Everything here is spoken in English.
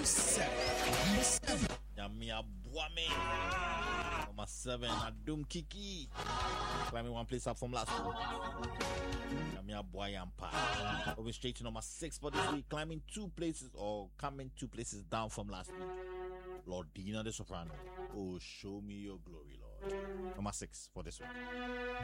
7. Yamia Buame. Number 7, Adum Kiki. Climbing one place up from last week. Yamia Boyampa. Moving straight to number 6 for this week. Climbing 2 places or coming 2 places down from last week. Lordina the Soprano. Oh, show me your glory, Lord. Number 6 for this week.